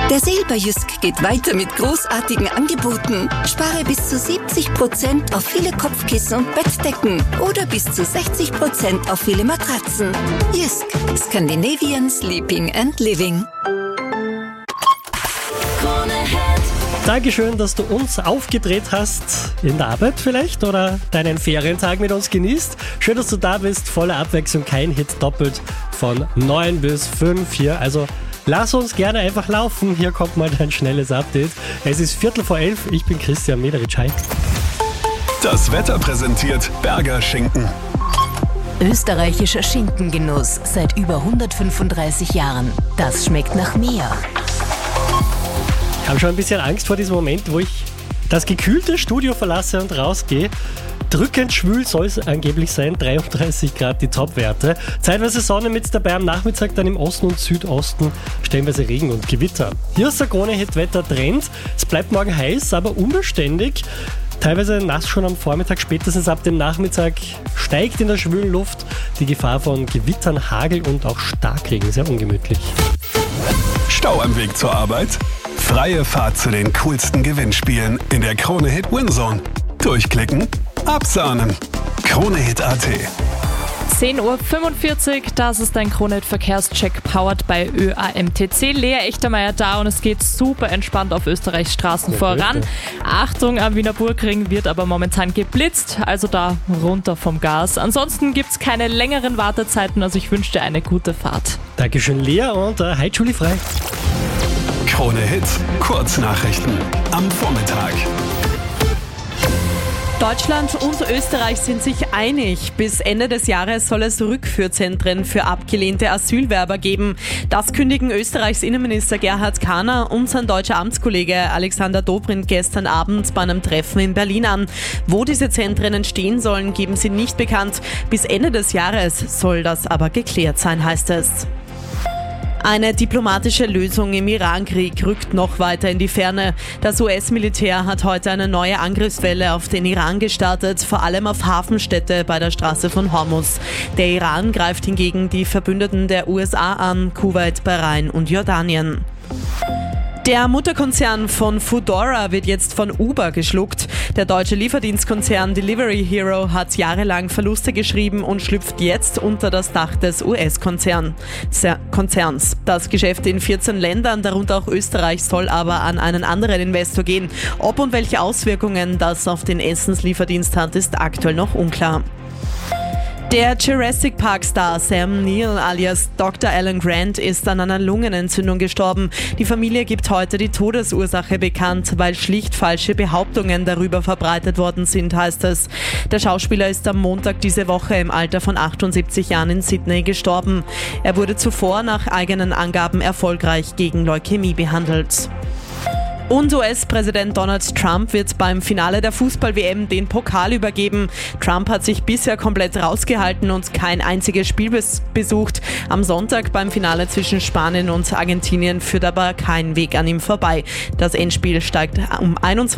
Der Silberjysk geht weiter mit großartigen Angeboten. Spare bis zu 70% auf viele Kopfkissen und Bettdecken oder bis zu 60% auf viele Matratzen. Jysk, Scandinavian Sleeping and Living. Dankeschön, dass du uns aufgedreht hast, in der Arbeit vielleicht oder deinen Ferientag mit uns genießt. Schön, dass du da bist, volle Abwechslung, kein Hit doppelt von 9 bis 5 hier. Also lass uns gerne einfach laufen, hier kommt mal dein schnelles Update. Es ist 11:15, ich bin Christian Mederitsch. Hi. Das Wetter präsentiert Berger Schinken. Österreichischer Schinkengenuss seit über 135 Jahren. Das schmeckt nach mehr. Ich habe schon ein bisschen Angst vor diesem Moment, wo ich das gekühlte Studio verlasse und rausgehe. Drückend schwül soll es angeblich sein, 33 Grad die Topwerte. Zeitweise Sonne mit dabei, am Nachmittag dann im Osten und Südosten stellenweise Regen und Gewitter. Hier ist der Krone-Hit-Wetter-Trend. Es bleibt morgen heiß, aber unbeständig. Teilweise nass schon am Vormittag, spätestens ab dem Nachmittag steigt in der schwülen Luft die Gefahr von Gewittern, Hagel und auch Starkregen. Sehr ungemütlich. Stau am Weg zur Arbeit? Freie Fahrt zu den coolsten Gewinnspielen in der Krone-Hit Winzone. Durchklicken, absahnen. Krone-Hit.at. 10:45 Uhr, das ist dein Krone-Hit-Verkehrscheck powered bei ÖAMTC. Lea Echtermeier da und es geht super entspannt auf Österreichs Straßen voran. Achtung, am Wiener Burgring wird aber momentan geblitzt, also da runter vom Gas. Ansonsten gibt es keine längeren Wartezeiten, also ich wünsche dir eine gute Fahrt. Dankeschön, Lea, und hi, Julie frei. Krone-Hit, Kurznachrichten am Vormittag. Deutschland und Österreich sind sich einig. Bis Ende des Jahres soll es Rückführzentren für abgelehnte Asylwerber geben. Das kündigen Österreichs Innenminister Gerhard Kahner und sein deutscher Amtskollege Alexander Dobrindt gestern Abend bei einem Treffen in Berlin an. Wo diese Zentren entstehen sollen, geben sie nicht bekannt. Bis Ende des Jahres soll das aber geklärt sein, heißt es. Eine diplomatische Lösung im Iran-Krieg rückt noch weiter in die Ferne. Das US-Militär hat heute eine neue Angriffswelle auf den Iran gestartet, vor allem auf Hafenstädte bei der Straße von Hormuz. Der Iran greift hingegen die Verbündeten der USA an, Kuwait, Bahrain und Jordanien. Der Mutterkonzern von Foodora wird jetzt von Uber geschluckt. Der deutsche Lieferdienstkonzern Delivery Hero hat jahrelang Verluste geschrieben und schlüpft jetzt unter das Dach des US-Konzerns. Das Geschäft in 14 Ländern, darunter auch Österreich, soll aber an einen anderen Investor gehen. Ob und welche Auswirkungen das auf den Essenslieferdienst hat, ist aktuell noch unklar. Der Jurassic Park-Star Sam Neill alias Dr. Alan Grant ist an einer Lungenentzündung gestorben. Die Familie gibt heute die Todesursache bekannt, weil schlicht falsche Behauptungen darüber verbreitet worden sind, heißt es. Der Schauspieler ist am Montag diese Woche im Alter von 78 Jahren in Sydney gestorben. Er wurde zuvor nach eigenen Angaben erfolgreich gegen Leukämie behandelt. Und US-Präsident Donald Trump wird beim Finale der Fußball-WM den Pokal übergeben. Trump hat sich bisher komplett rausgehalten und kein einziges Spiel besucht. Am Sonntag beim Finale zwischen Spanien und Argentinien führt aber kein Weg an ihm vorbei. Das Endspiel steigt um 21